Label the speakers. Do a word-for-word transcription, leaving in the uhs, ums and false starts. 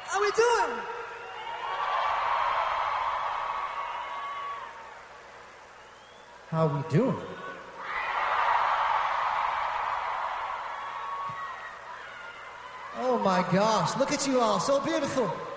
Speaker 1: How we doing?
Speaker 2: How we doing? Oh my gosh, look at you all, so beautiful.